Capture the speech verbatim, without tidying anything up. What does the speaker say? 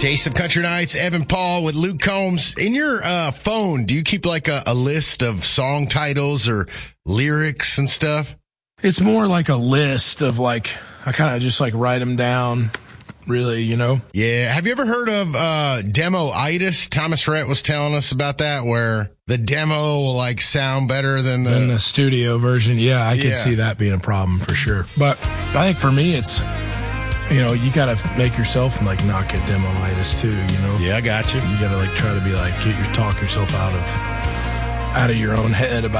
Taste of Country Nights, Evan Paul with Luke Combs. In your uh, phone, do you keep like a, a list of song titles or lyrics and stuff? It's more like a list of like, I kind of just like write them down, really, you know? Yeah. Have you ever heard of uh, demo-itis? Thomas Rhett was telling us about that, where the demo will like sound better than the, than the studio version. Yeah, I Yeah. could see that being a problem for sure. But I think for me, it's, you know, you got to make yourself like not get demo-itis too, you know? Yeah, I got you. You got to like try to be like, get your, talk yourself out of, out of your own head about